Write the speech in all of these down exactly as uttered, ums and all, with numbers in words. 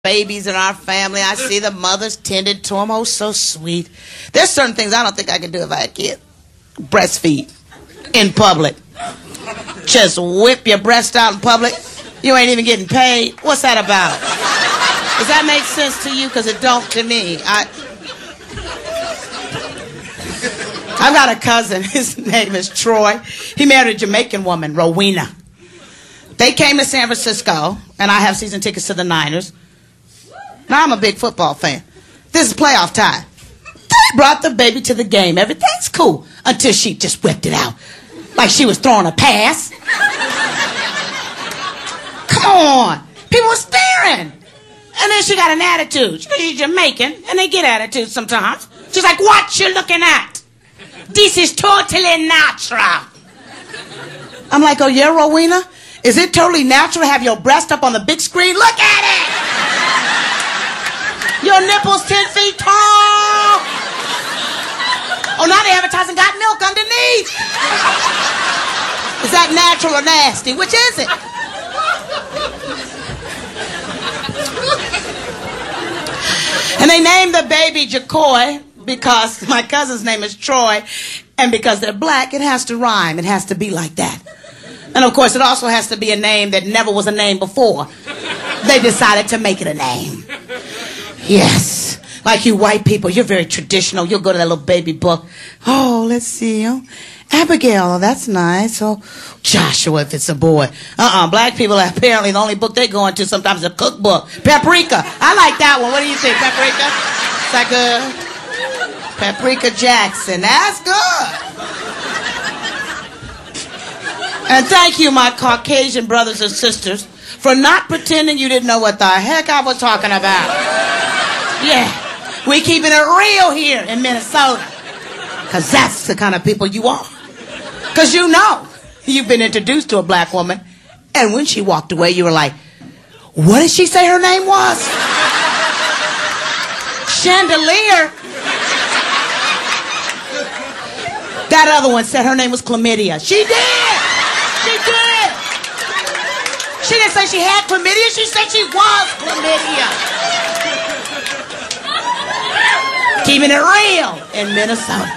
babies in our family. I see the mothers tended to them. Oh, so sweet. There's certain things I don't think I could do if I had kids. Breastfeed in public. Just whip your breast out in public. You ain't even getting paid. What's that about? Does that make sense to you? Because it don't to me. I, I've got a cousin. His name is Troy. He married a Jamaican woman, Rowena. They came to San Francisco, and I have season tickets to the Niners. Now, I'm a big football fan. This is playoff time. They brought the baby to the game. Everything's cool until she just whipped it out like she was throwing a pass. Come on. People were staring. And then she got an attitude. She's Jamaican, and they get attitudes sometimes. She's like, what you looking at? This is totally natural. I'm like, oh, yeah, Rowena? Is it totally natural to have your breast up on the big screen? Look at it! Your nipples ten feet tall. Oh, now they advertising got milk underneath. Is that natural or nasty? Which is it? And they named the baby Jacoy because my cousin's name is Troy, and because they're black, it has to rhyme. It has to be like that. And of course, it also has to be a name that never was a name before. They decided to make it a name. Yes. Like you white people, you're very traditional. You'll go to that little baby book. Oh, let's see. Oh, Abigail, oh, that's nice. Oh, Joshua, if it's a boy. Uh-uh. Black people are apparently the only book they go into sometimes is a cookbook. Paprika. I like that one. What do you think, Paprika? Is that good? Paprika Jackson. That's good. And thank you, my Caucasian brothers and sisters, for not pretending you didn't know what the heck I was talking about. Yeah, we keeping it real here in Minnesota. Because that's the kind of people you are. Because you know, you've been introduced to a black woman, and when she walked away, you were like, what did she say her name was? Chandelier. That other one said her name was Chlamydia. She did. She did. She didn't say she had chlamydia. She said she was chlamydia. Keeping it real in Minnesota.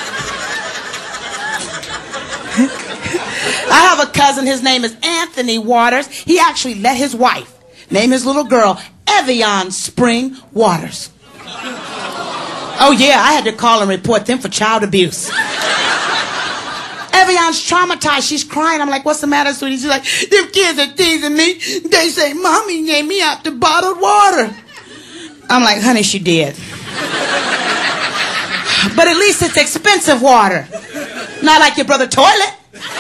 I have a cousin. His name is Anthony Waters. He actually let his wife name his little girl Evian Spring Waters. Oh, yeah, I had to call and report them for child abuse. Evian's traumatized. She's crying. I'm like, what's the matter, sweetie? She's like, them kids are teasing me. They say, Mommy gave me out the bottled water. I'm like, honey, she did. But at least it's expensive water. Not like your brother toilet.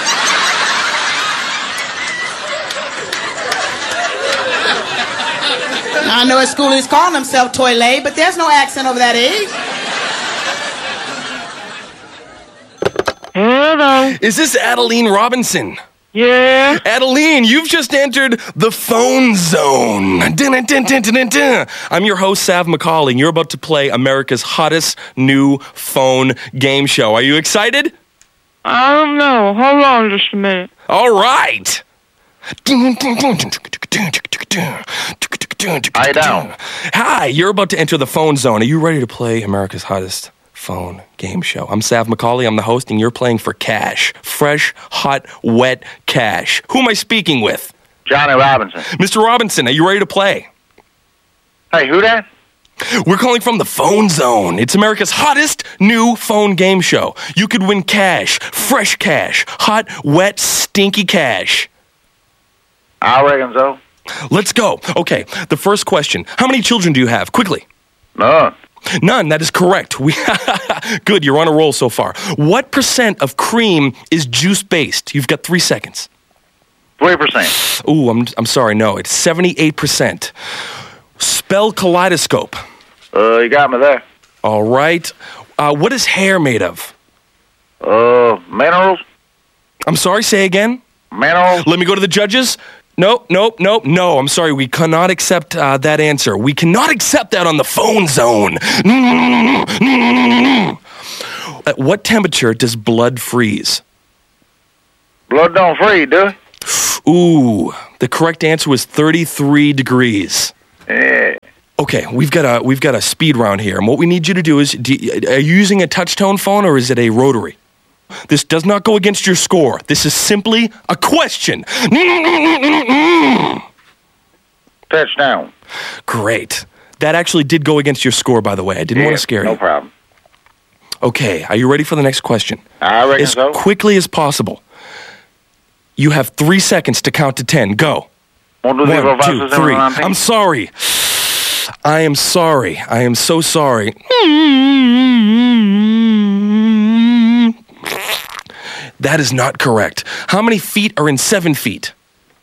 I know at school he's calling himself toilet, but there's no accent over that E. Hello. Is this Adeline Robinson? Yeah? Adeline, you've just entered the phone zone. Dun, dun, dun, dun, dun, dun. I'm your host, Sav McCauley, and you're about to play America's hottest new phone game show. Are you excited? I don't know. Hold on just a minute. All right. Hi, down. Hi, you're about to enter the phone zone. Are you ready to play America's hottest phone game show? I'm Sav McCauley. I'm the host, and you're playing for cash. Fresh, hot, wet cash. Who am I speaking with? Johnny Robinson. Mister Robinson, are you ready to play? Hey, who that? We're calling from the phone zone. It's America's hottest new phone game show. You could win cash, fresh cash, hot, wet, stinky cash. I reckon so. Let's go. Okay, the first question. How many children do you have? Quickly. None. None, that is correct. We Good, you're on a roll so far. What percent of cream is juice-based? You've got three seconds. Three percent. Ooh, I'm I'm sorry, no, it's seventy-eight percent. Spell kaleidoscope. Uh, you got me there. All right. Uh, what is hair made of? Uh, minerals? I'm sorry, say again? Minerals? Let me go to the judges. Nope, nope, nope, no. I'm sorry, we cannot accept uh, that answer. We cannot accept that on the phone zone. At what temperature does blood freeze? Blood don't freeze, do it? Ooh, the correct answer was thirty-three degrees. Yeah. Okay, we've got a we've got a speed round here, and what we need you to do is: do, are you using a touch-tone phone or is it a rotary? This does not go against your score. This is simply a question. Touchdown. Great. That actually did go against your score, by the way. I didn't Yeah, want to scare no you. problem. Okay, are you ready for the next question? I reckon As so. quickly as possible. You have three seconds to count to ten. Go. One, two, three, four, One, five, two, six, seven, three. eight, nine, ten. I'm sorry. I am sorry. I am so sorry. That is not correct. How many feet are in seven feet?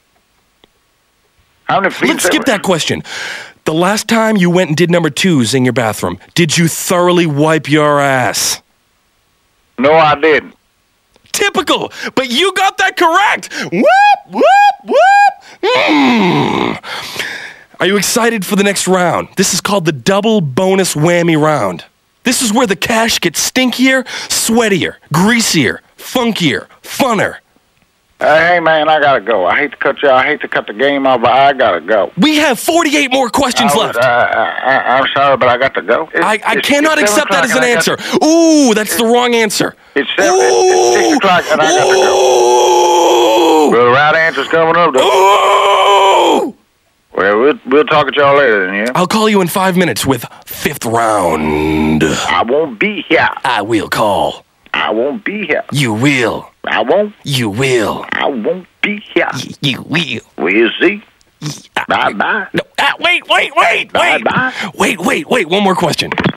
How many feet? Let's skip that question. The last time you went and did number twos in your bathroom, did you thoroughly wipe your ass? No, I didn't. Typical, but you got that correct. Whoop, whoop, whoop. Mm. Are you excited for the next round? This is called the double bonus whammy round. This is where the cash gets stinkier, sweatier, greasier, funkier, funner. Uh, hey, man, I gotta go. I hate to cut you. I hate to cut the game off, but I gotta go. We have forty-eight more questions I was, left. uh, I, I, I'm sorry, but I got to go. It's, I, I it's- cannot it's seven accept that as o'clock an and I answer. got- Ooh, that's the wrong answer. It's seven. It's, it's six o'clock and I got to go. Ooh. Well, the right answer's coming up, though. Ooh. Well, we'll we'll talk at y'all later, then, yeah. I'll call you in five minutes with fifth round. I won't be here. I will call. I won't be here. You will. I won't. You will. I won't be here. You will. We'll see. Bye bye. No. Ah, wait, wait, wait, wait. Bye-bye. Wait, wait, wait. One more question.